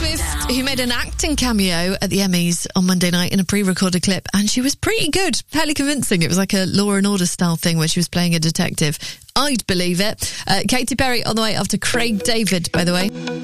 Swift, who made an acting cameo at the Emmys on Monday night in a pre-recorded clip, and she was pretty good, fairly convincing. It was like a Law and Order style thing where she was playing a detective. I'd believe it. Katy Perry on the way after Craig David, by the way.